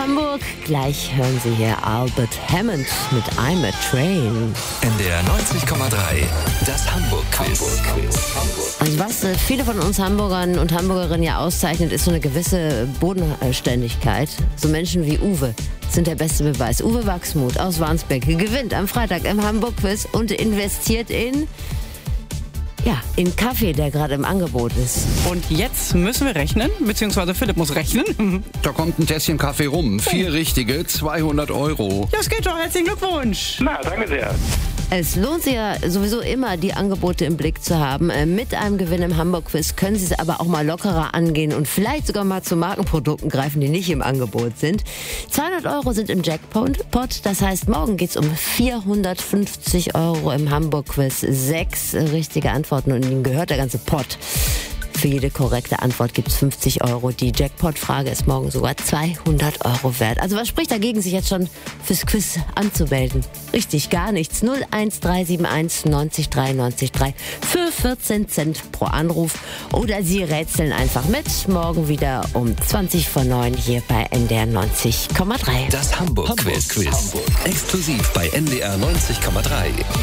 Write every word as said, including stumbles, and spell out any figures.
Hamburg. Gleich hören Sie hier Albert Hammond mit I'm a Train. N D R neunzig Komma drei, das Hamburg-Quiz. Also was äh, viele von uns Hamburgern und Hamburgerinnen ja auszeichnet, ist so eine gewisse Bodenständigkeit. So Menschen wie Uwe sind der beste Beweis. Uwe Wachsmuth aus Warnsbeck gewinnt am Freitag im Hamburg-Quiz und investiert in... Ja, in Kaffee, der gerade im Angebot ist. Und jetzt müssen wir rechnen, beziehungsweise Philipp muss rechnen. Da kommt ein Tässchen Kaffee rum. Vier richtige, zweihundert Euro. Ja, es geht doch. Herzlichen Glückwunsch. Na, danke sehr. Es lohnt sich ja sowieso immer, die Angebote im Blick zu haben. Äh, Mit einem Gewinn im Hamburg-Quiz können Sie es aber auch mal lockerer angehen und vielleicht sogar mal zu Markenprodukten greifen, die nicht im Angebot sind. zweihundert Euro sind im Jackpot. Das heißt, morgen geht es um vierhundertfünfzig Euro im Hamburg-Quiz. Sechs richtige Antworten und Ihnen gehört der ganze Pott. Für jede korrekte Antwort gibt es fünfzig Euro. Die Jackpot-Frage ist morgen sogar zweihundert Euro wert. Also was spricht dagegen, sich jetzt schon fürs Quiz anzumelden? Richtig, gar nichts. null eins drei sieben eins neunzig drei neunzig drei für vierzehn Cent pro Anruf. Oder Sie rätseln einfach mit. Morgen wieder um zwanzig vor neun hier bei N D R neunzig Komma drei. Das Hamburg-Quiz. Hamburg. Exklusiv bei N D R neunzig Komma drei.